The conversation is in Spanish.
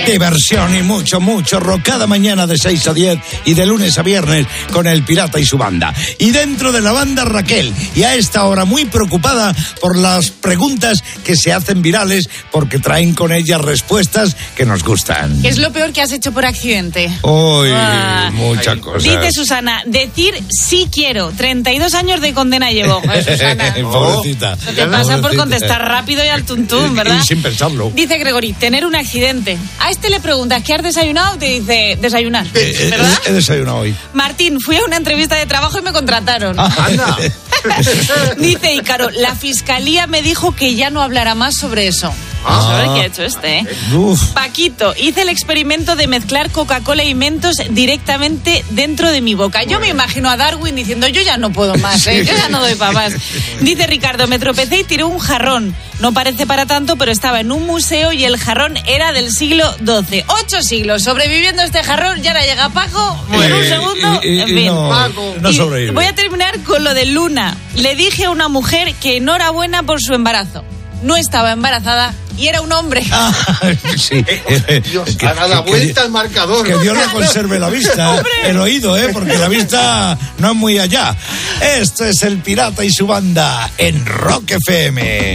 Diversión y mucho rock cada mañana de 6 a 10 y de lunes a viernes con el Pirata y su banda. Y dentro de la banda Raquel, y a esta hora muy preocupada por las preguntas que se hacen virales porque traen con ellas respuestas que nos gustan. ¿Qué es lo peor que has hecho por accidente? Uy, muchas cosas. Dice Susana, decir sí quiero. 32 años de condena llevo. Susana. Pobrecita. Eso te pasa por contestar rápido y al tuntún, ¿verdad? Y sin pensarlo. Dice Gregory, tener un accidente. A este le preguntas, ¿qué has desayunado? Te dice, desayunar. ¿Verdad? He desayunado hoy. Martín, fui a una entrevista de trabajo y me contrataron. Anda. Dice Ícaro, la fiscalía me dijo que ya no hablará más sobre eso. A ver qué ha hecho este, ¿eh? Uf. Paquito, hice el experimento de mezclar Coca-Cola y Mentos directamente dentro de mi boca. Yo me imagino a Darwin diciendo, yo ya no puedo más, yo ya no doy para más. Dice Ricardo, me tropecé y tiré un jarrón. No parece para tanto, pero estaba en un museo y el jarrón era del siglo XII. 8 siglos sobreviviendo este jarrón, y ahora llega Paco, en un segundo, en fin. No sobrevive. Voy a terminar con lo de Luna. Le dije a una mujer que enhorabuena por su embarazo. No estaba embarazada y era un hombre. Sí. Dios, ha dado la vuelta al marcador. Que Dios le conserve la vista, el oído, porque la vista no es muy allá. Esto es el Pirata y su banda en Rock FM.